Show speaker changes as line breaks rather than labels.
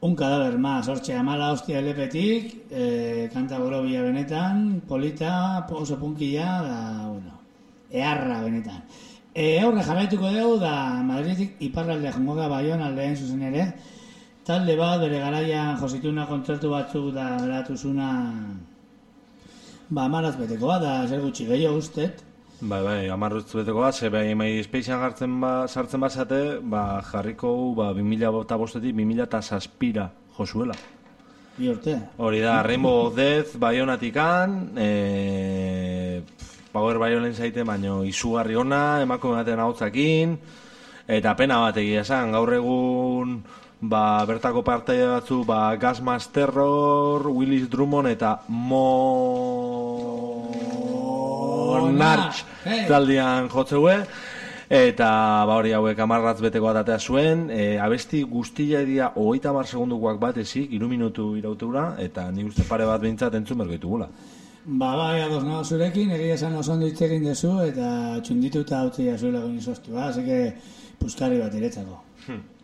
Un cadáver más, hortxe, amala hostia elepetik, kanta borobia benetan, polita, oso punkia, da, bueno, eharra benetan. Horre jarraituko dugu, da Madridik iparraldea jongo da Baion aldeen zuzen ere, talde bat bere garaian josituna kontzertu batzuk da beratuzuna, amaraz betekoa, da zer gutxi gehiago ustet.
Bai, 10 beteko bat, bai, MySpaceen sartzen bazate, jarriko 2005-etik 2007 josuela.
Bi urte.
Hori da, Rainbow of Death, Baionatikan, Power Violence zaite, baino izugarri ona, emakume baten ahotsakin, eta pena bat egia esan, gaur egun bertako parte batzu, Gasmas Terror, Willis Drummond eta Monarch taldean jotzeue, eta hori hauek 10 beteko atatea zuen, abesti guztia edia 30 segundukoak bat ezik, 3 minutu irauteura, eta ni uste pare bat behintzat entzun bergo ditugula.
Bai, ados nago zurekin, egia esan oso ondo hitz egin dezu, eta txundituta hautzea zuela goni sostua, así que puskari bat iretzako.